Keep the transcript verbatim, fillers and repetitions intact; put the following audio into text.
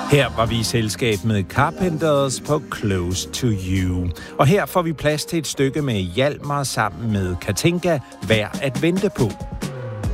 Her var vi i selskab med Carpenters på Close to You. Og her får vi plads til et stykke med Hjalmar sammen med Katinka, Værd at vente på.